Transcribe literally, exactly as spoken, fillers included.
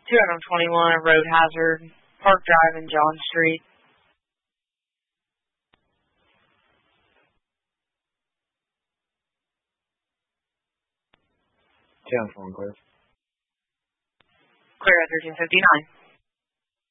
two twenty-one, a road hazard, Park Drive and John Street. ten four, clear. Clear at thirteen fifty-nine.